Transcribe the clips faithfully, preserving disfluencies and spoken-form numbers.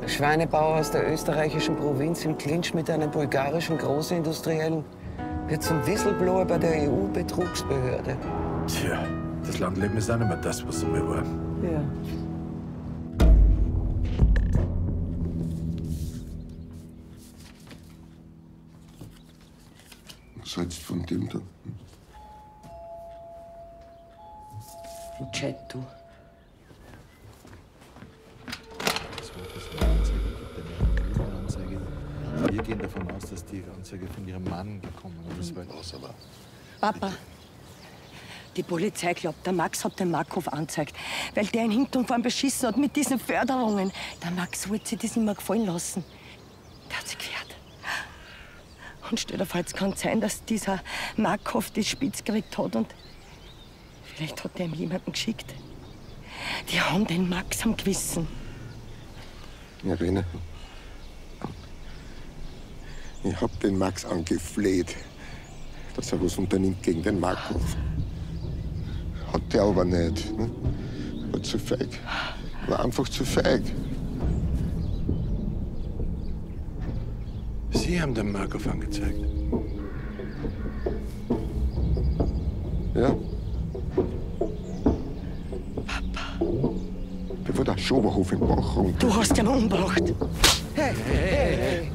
Schweinebauer aus der österreichischen Provinz im Clinch mit einem bulgarischen Großindustriellen wird zum Whistleblower bei der E U-Betrugsbehörde. Tja, das Landleben ist auch nicht mehr das, was es mal war. Ja. Was hältst du von dem da? Ein Chat, du. Wir gehen davon aus, dass die Anzeige von ihrem Mann gekommen ist. Was aber? Papa, die Polizei glaubt, der Max hat den Markov angezeigt, weil der ihn hinten und vorn beschissen hat mit diesen Förderungen. Der Max wollte sich das nicht mehr gefallen lassen. Der hat sich gewehrt. Und stell dir vor, jetzt kann es sein, dass dieser Markov das spitz gekriegt hat und vielleicht hat er ihm jemanden geschickt. Die haben den Max am Gewissen. Irene, ich hab den Max angefleht, dass er was unternimmt gegen den Markov. Hat der aber nicht. Ne? War zu feig. War einfach zu feig. Sie haben den Markov angezeigt. Ja. Papa. Da war der Schoberhof im Bach rum. Du hast ihn umgebracht. Hey, hey, hey.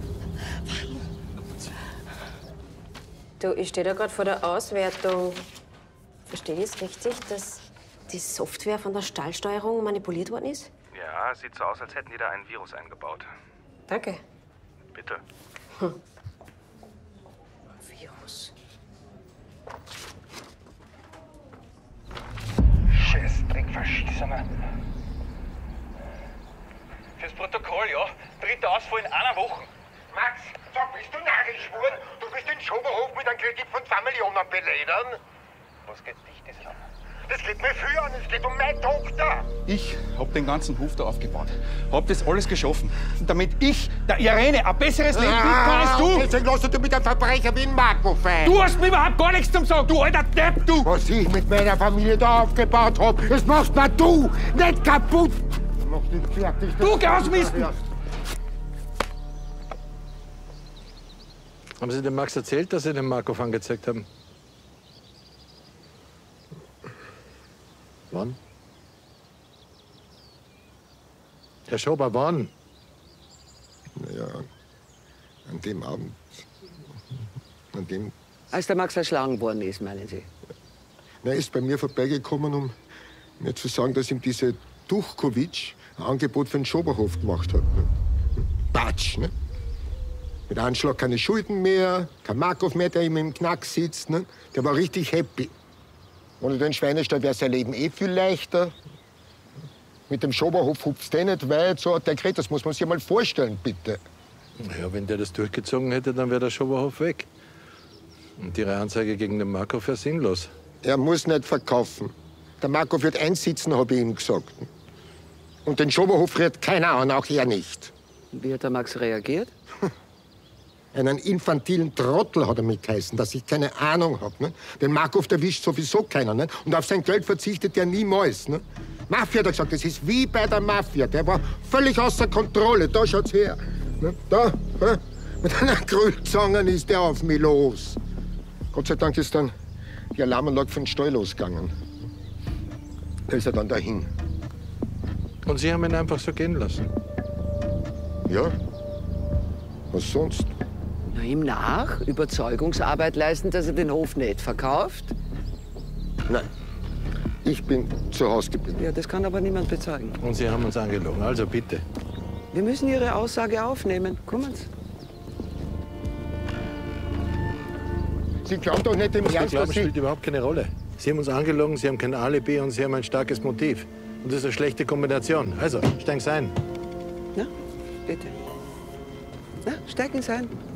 Du, ich stehe da gerade vor der Auswertung. Verstehe ich es richtig, dass die Software von der Stallsteuerung manipuliert worden ist? Ja, sieht so aus, als hätten die da ein Virus eingebaut. Danke. Bitte. Hm. Virus. Scheißdreck, Verschissener. Fürs Protokoll, ja. Dritter Ausfall in einer Woche. Max, sag, bist du narrisch geworden? Du bist den Schoberhof mit einem Kredit von zwei Millionen beledern? Was geht dich das an? Das geht mir viel an, es geht um meine Tochter. Ich hab den ganzen Hof da aufgebaut. Hab das alles geschaffen. Und damit ich der Irene ein besseres Leben bieten kann als du. Deswegen lässt du mit einem Verbrecher wie ein Markov ein. Du hast mir überhaupt gar nichts zum Sagen, du alter Depp, du! Was ich mit meiner Familie da aufgebaut hab, das machst mir du nicht kaputt. Du machst nicht fertig. Du Grausmisten! Haben Sie dem Max erzählt, dass Sie den Markov angezeigt haben? Wann? Herr Schober, wann? Naja, an dem Abend. An dem. Als der Max erschlagen worden ist, meinen Sie? Er ist bei mir vorbeigekommen, um mir zu sagen, dass ihm diese Duchkowitsch ein Angebot für den Schoberhof gemacht hat. Batsch, ne? Mit Anschlag keine Schulden mehr, kein Markov mehr, der ihm im Knack sitzt. Ne? Der war richtig happy. Ohne den Schweinestall wäre sein Leben eh viel leichter. Mit dem Schoberhof hupft's eh nicht weit, so hat der geredet. Das muss man sich mal vorstellen, bitte. Ja, wenn der das durchgezogen hätte, dann wäre der Schoberhof weg. Und Ihre Anzeige gegen den Markov wäre sinnlos. Er muss nicht verkaufen. Der Markov wird einsitzen, habe ich ihm gesagt. Und den Schoberhof rührt keiner an, auch er nicht. Wie hat der Max reagiert? Einen infantilen Trottel hat er mitgeheißen, dass ich keine Ahnung hab. Ne? Den Markov erwischt sowieso keiner. Ne? Und auf sein Geld verzichtet er niemals. Ne? Mafia hat er gesagt, das ist wie bei der Mafia. Der war völlig außer Kontrolle. Da schaut's her. Ne? Da, ne? Mit einer Grillzange ist der auf mich los. Gott sei Dank ist dann die Alarmanlage von den Stall losgegangen. Da ist er dann dahin. Und Sie haben ihn einfach so gehen lassen? Ja. Was sonst? Na, ihm nach? Überzeugungsarbeit leisten, dass er den Hof nicht verkauft? Nein. Ich bin zu Hause geblieben. Ja, das kann aber niemand bezeugen. Und Sie haben uns angelogen, also bitte. Wir müssen Ihre Aussage aufnehmen. Kommen Sie. Sie glauben doch nicht im Das Ernst, Glauben dass Sie... spielt überhaupt keine Rolle. Sie haben uns angelogen, Sie haben kein Alibi und Sie haben ein starkes Motiv. Und das ist eine schlechte Kombination. Also, steigen Sie ein. Ja, bitte. Na, steigen Sie ein.